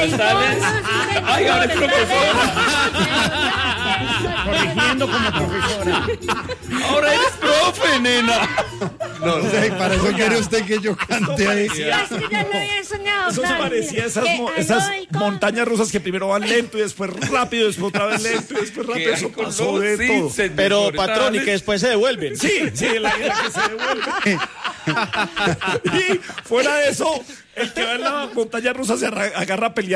Ay, ahora es profesora. Corrigiendo como profesora. Ahora eres profe, nena. No, para eso quiere usted que yo cante ahí. Es que ya lo había enseñado. Eso se parecía a esas montañas rusas que primero van lento y después rápido, después otra vez lento y después rápido. Eso pasó de todo. Pero, patrón, y que después se devuelven. Sí, la idea que se devuelve. Y fuera de eso, el que va en la montaña rusa se agarra a pelear